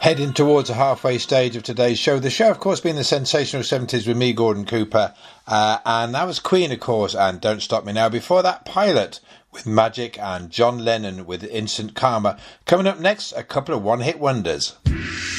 Heading towards the halfway stage of today's show. The show, of course, being the sensational 70s with me, Gordon Cooper. And that was Queen, of course, and Don't Stop Me Now. Before that, Pilot with Magic and John Lennon with Instant Karma. Coming up next, a couple of one-hit wonders.